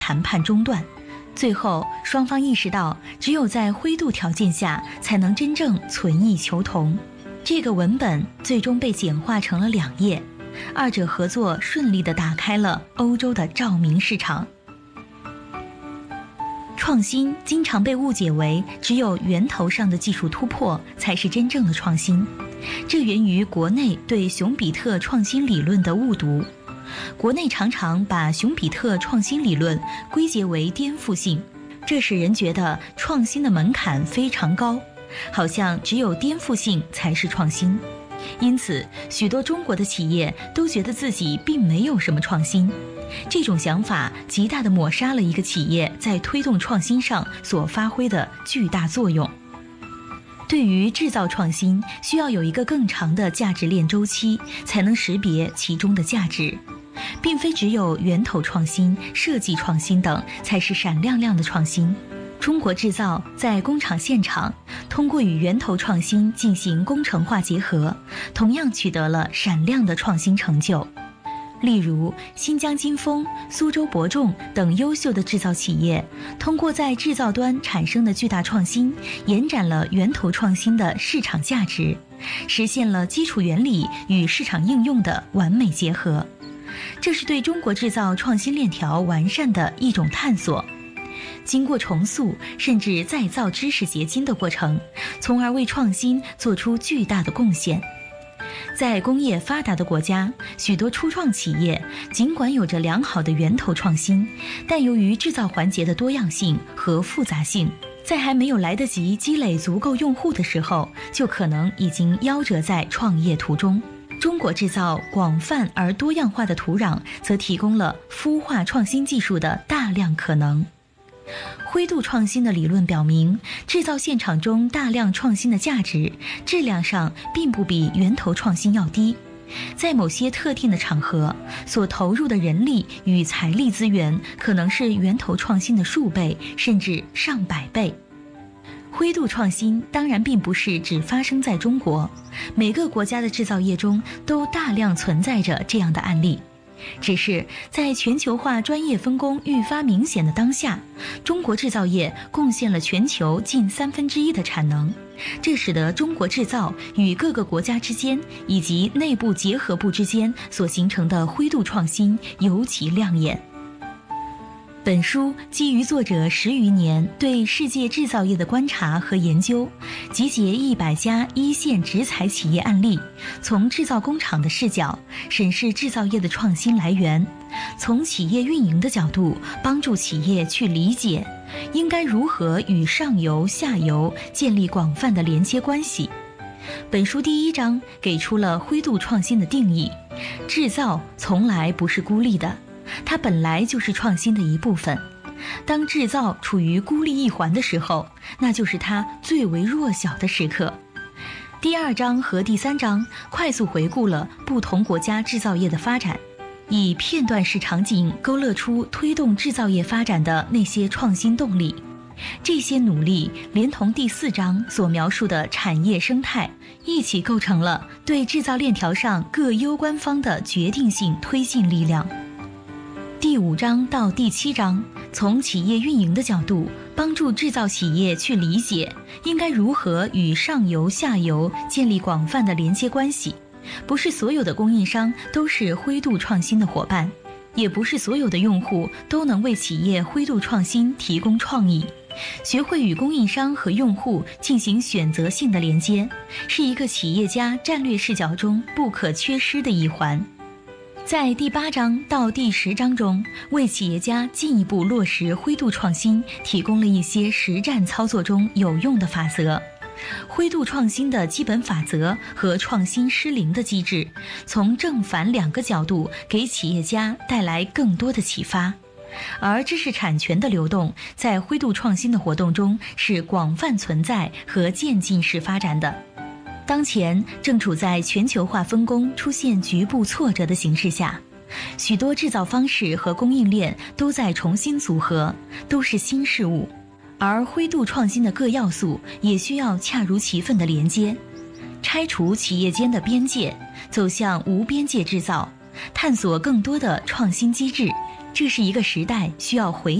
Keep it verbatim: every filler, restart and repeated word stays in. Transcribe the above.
谈判中断。最后，双方意识到，只有在灰度条件下，才能真正存异求同。这个文本最终被简化成了两页，二者合作顺利地打开了欧洲的照明市场。创新经常被误解为只有源头上的技术突破才是真正的创新，这源于国内对熊彼特创新理论的误读。国内常常把熊彼特创新理论归结为颠覆性，这使人觉得创新的门槛非常高，好像只有颠覆性才是创新。因此，许多中国的企业都觉得自己并没有什么创新。这种想法极大地抹杀了一个企业在推动创新上所发挥的巨大作用。对于制造创新，需要有一个更长的价值链周期，才能识别其中的价值，并非只有源头创新、设计创新等才是闪亮亮的创新。中国制造在工厂现场通过与源头创新进行工程化结合，同样取得了闪亮的创新成就。例如，新疆金丰、苏州博众等优秀的制造企业，通过在制造端产生的巨大创新，延展了源头创新的市场价值，实现了基础原理与市场应用的完美结合。这是对中国制造创新链条完善的一种探索。经过重塑甚至再造知识结晶的过程，从而为创新做出巨大的贡献。在工业发达的国家，许多初创企业尽管有着良好的源头创新，但由于制造环节的多样性和复杂性，在还没有来得及积累足够用户的时候，就可能已经夭折在创业途中。中国制造广泛而多样化的土壤，则提供了孵化创新技术的大量可能。灰度创新的理论表明，制造现场中大量创新的价值，质量上并不比源头创新要低。在某些特定的场合，所投入的人力与财力资源可能是源头创新的数倍，甚至上百倍。灰度创新当然并不是只发生在中国，每个国家的制造业中都大量存在着这样的案例。只是在全球化专业分工愈发明显的当下，中国制造业贡献了全球近三分之一的产能，这使得中国制造与各个国家之间以及内部结合部之间所形成的灰度创新尤其亮眼。本书基于作者十余年对世界制造业的观察和研究，集结一百家一线直采企业案例，从制造工厂的视角审视制造业的创新来源，从企业运营的角度帮助企业去理解应该如何与上游、下游建立广泛的连接关系。本书第一章给出了灰度创新的定义：制造从来不是孤立的，它本来就是创新的一部分。当制造处于孤立一环的时候，那就是它最为弱小的时刻。第二章和第三章快速回顾了不同国家制造业的发展，以片段式场景勾勒出推动制造业发展的那些创新动力。这些努力连同第四章所描述的产业生态，一起构成了对制造链条上各攸关方的决定性推进力量。第五章到第七章从企业运营的角度，帮助制造企业去理解应该如何与上游、下游建立广泛的连接关系。不是所有的供应商都是灰度创新的伙伴，也不是所有的用户都能为企业灰度创新提供创意。学会与供应商和用户进行选择性的连接，是一个企业家战略视角中不可缺失的一环。在第八章到第十章中，为企业家进一步落实灰度创新提供了一些实战操作中有用的法则。灰度创新的基本法则和创新失灵的机制，从正反两个角度给企业家带来更多的启发。而知识产权的流动在灰度创新的活动中是广泛存在和渐进式发展的。当前正处在全球化分工出现局部挫折的形势下，许多制造方式和供应链都在重新组合，都是新事物，而灰度创新的各要素也需要恰如其分的连接，拆除企业间的边界，走向无边界制造，探索更多的创新机制， 这是一个时代需要回